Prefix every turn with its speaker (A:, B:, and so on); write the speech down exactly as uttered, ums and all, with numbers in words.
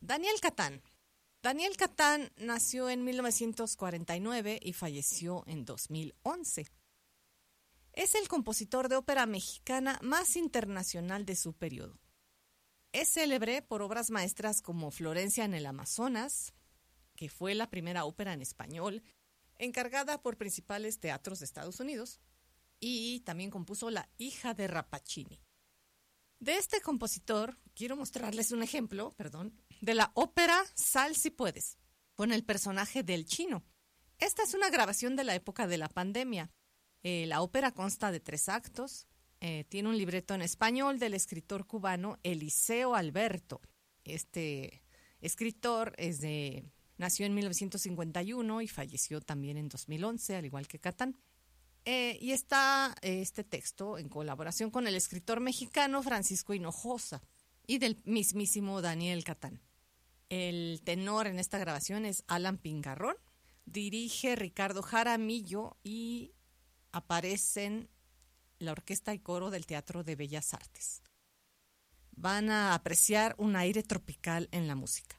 A: Daniel Catán. Daniel Catán nació en mil novecientos cuarenta y nueve y falleció en dos mil once. Es el compositor de ópera mexicana más internacional de su periodo. Es célebre por obras maestras como Florencia en el Amazonas, que fue la primera ópera en español, encargada por principales teatros de Estados Unidos, y también compuso La hija de Rappaccini. De este compositor, quiero mostrarles un ejemplo, perdón, de la ópera Sal si puedes, con el personaje del Chino. Esta es una grabación de la época de la pandemia. Eh, la ópera consta de tres actos. Eh, tiene un libreto en español del escritor cubano Eliseo Alberto. Este escritor es de, nació en mil novecientos cincuenta y uno y falleció también en dos mil once, al igual que Catán. Eh, y está eh, este texto en colaboración con el escritor mexicano Francisco Hinojosa y del mismísimo Daniel Catán. El tenor en esta grabación es Alan Pingarrón, dirige Ricardo Jaramillo y aparecen la orquesta y coro del Teatro de Bellas Artes. Van a apreciar un aire tropical en la música.